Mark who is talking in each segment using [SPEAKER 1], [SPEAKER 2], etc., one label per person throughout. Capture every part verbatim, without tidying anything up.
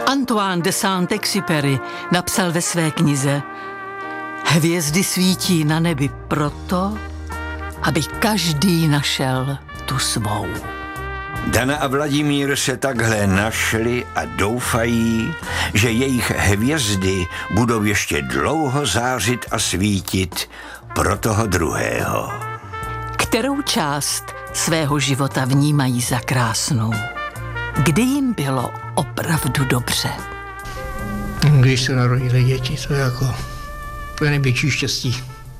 [SPEAKER 1] Antoine de Saint-Exupéry napsal ve své knize: Hvězdy svítí na nebi proto, aby každý našel tu svou.
[SPEAKER 2] Dana a Vladimír se takhle našli a doufají, že jejich hvězdy budou ještě dlouho zářit a svítit pro toho druhého.
[SPEAKER 1] Kterou část svého života vnímají za krásnou? Kdy jim bylo opravdu dobře?
[SPEAKER 3] Když se narodili děti, to je jako to je největší štěstí.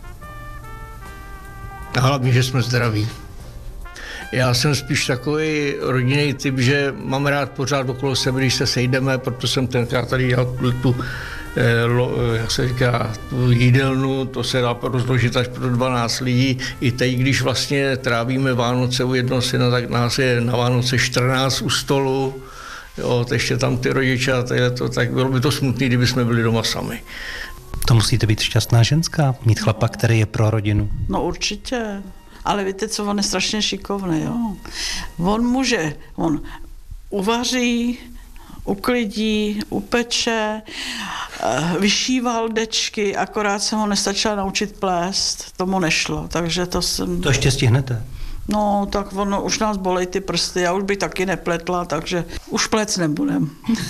[SPEAKER 3] A hlavně, že jsme zdraví. Já jsem spíš takový rodinný typ, že mám rád pořád okolo sebe, když se sejdeme, proto jsem tenkrát tady dělal tu, jak se říká, tu jídelnu, to se dá rozložit až pro dvanáct lidí. I teď, když vlastně trávíme Vánoce u jednoho syna, tak nás je na Vánoce čtrnáct u stolu, jo, ještě tam ty rodiče a to, tak bylo by to smutný, kdyby jsme byli doma sami.
[SPEAKER 4] To musíte být šťastná ženská, mít chlapa, který je pro rodinu.
[SPEAKER 5] No určitě. Ale víte co, on je strašně šikovný, jo. On může, on uvaří, uklidí, upeče, vyšíval dečky, akorát jsem ho nestačila naučit plést, tomu nešlo, takže to jsem...
[SPEAKER 4] To ještě stihnete?
[SPEAKER 5] No, tak ono, už nás bolej ty prsty, já už bych taky nepletla, takže už plec nebudem.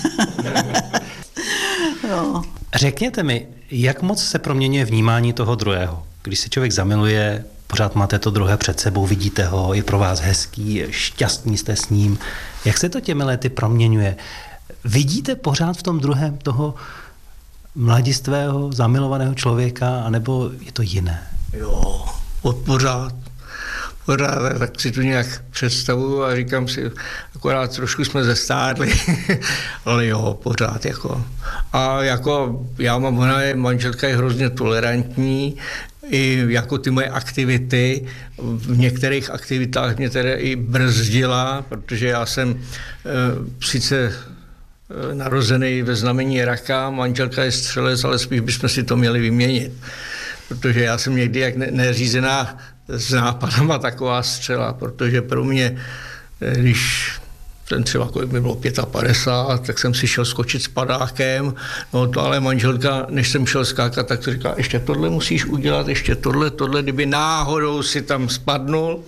[SPEAKER 5] Jo.
[SPEAKER 4] Řekněte mi, jak moc se proměňuje vnímání toho druhého? Když se člověk zamiluje, pořád máte to druhé před sebou, vidíte ho, je pro vás hezký, šťastný jste s ním. Jak se to těmi lety proměňuje? Vidíte pořád v tom druhém toho mladistvého, zamilovaného člověka, anebo je to jiné?
[SPEAKER 3] Jo, pořád. Pořád, tak si to nějak představuju a říkám si, akorát trošku jsme zestárli, ale jo, pořád jako. A jako já mám, ona je, manželka je hrozně tolerantní, i jako ty moje aktivity, v některých aktivitách mě tedy i brzdila, protože já jsem e, sice e, narozený ve znamení raka, manželka je střelec, ale spíš bychom si to měli vyměnit, protože já jsem někdy jak ne, neřízená s nápadama taková střela, protože pro mě, když ten třeba kolik mi bylo padesát pět, tak jsem si šel skočit s padákem, no to ale manželka, než jsem šel skákat, tak to říká, ještě tohle musíš udělat, ještě tohle, tohle, kdyby náhodou si tam spadnul.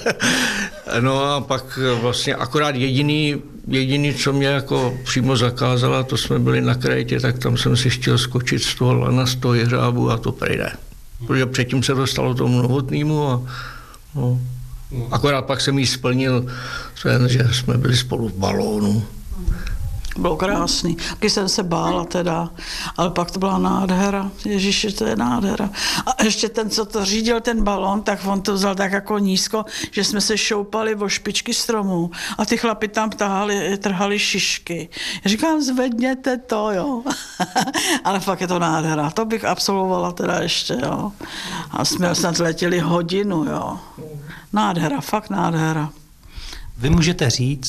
[SPEAKER 3] No a pak vlastně akorát jediný, jediný, co mě jako přímo zakázala, to jsme byli na Krétě, tak tam jsem si chtěl skočit z toho lana, z toho jeřábu a to prejde. Protože předtím se to stalo tomu Novotnému a no. Akorát pak jsem jí splnil, že jsme byli spolu v balónu.
[SPEAKER 5] Bylo krásný. Taky jsem se bála teda, ale pak to byla nádhera. Ježiši, to je nádhera. A ještě ten, co to řídil, ten balón, tak on to vzal tak jako nízko, že jsme se šoupali o špičky stromů a ty chlapi tam tahali, trhali šišky. Já říkám, zvedněte to, jo. Ale fakt je to nádhera. To bych absolvovala teda ještě, jo. A jsme snad letěli hodinu, jo. Nádhera, fakt nádhera.
[SPEAKER 4] Vy můžete říct,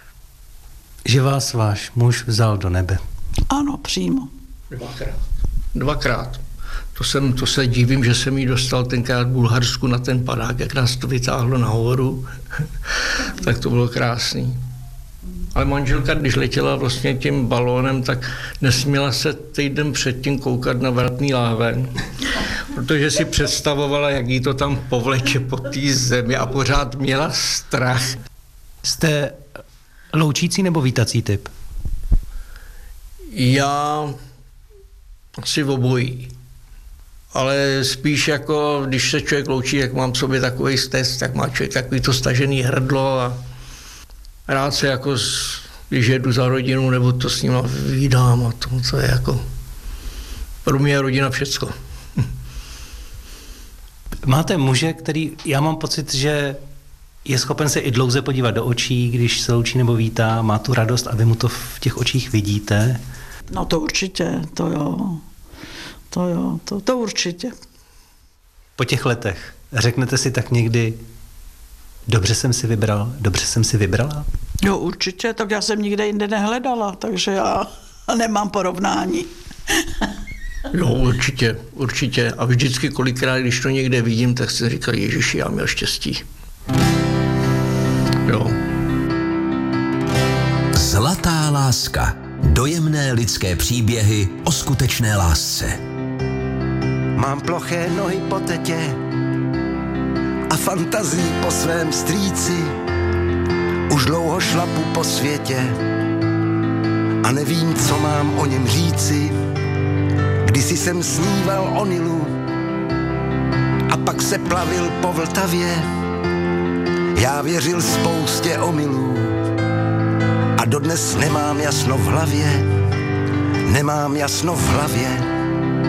[SPEAKER 4] že vás váš muž vzal do nebe.
[SPEAKER 5] Ano, přímo.
[SPEAKER 3] Dvakrát. Dvakrát. To, jsem, to se divím, že jsem jí dostal tenkrát v Bulharsku na ten padák, jak nás to vytáhlo nahoru. Tak to bylo krásný. Ale manželka, když letěla vlastně tím balónem, tak nesměla se týden předtím koukat na vratný láhev, protože si představovala, jak jí to tam povleče po té zemi a pořád měla strach.
[SPEAKER 4] Jste loučící nebo vítací typ?
[SPEAKER 3] Já asi obojí. Ale spíš jako, když se člověk loučí, jak mám v sobě takový stes, tak má člověk takový to stažený hrdlo a rád se jako, když jedu za rodinu, nebo to s nima vídám a to, co je jako, pro mě je rodina všecko.
[SPEAKER 4] Máte muže, který, já mám pocit, že je schopen se i dlouze podívat do očí, když se loučí nebo vítá, má tu radost a vy mu to v těch očích vidíte.
[SPEAKER 5] No to určitě, to jo, to jo, to, to určitě.
[SPEAKER 4] Po těch letech řeknete si tak někdy, dobře jsem si vybral, dobře jsem si vybrala?
[SPEAKER 5] Jo, určitě, tak já jsem nikde jinde nehledala, takže já nemám porovnání.
[SPEAKER 3] Jo, určitě, určitě. A vždycky kolikrát, když to někde vidím, tak si říkal, Ježiši, já měl štěstí. Jo.
[SPEAKER 6] Zlatá láska. Dojemné lidské příběhy o skutečné lásce.
[SPEAKER 7] Mám ploché nohy po tetě a fantazii po svém strýci. Už dlouho šlapu po světě a nevím, co mám o něm říci. Kdysi jsem sníval o Nilu a pak se plavil po Vltavě. Já věřil spoustě omylů a dodnes nemám jasno v hlavě. Nemám jasno v hlavě.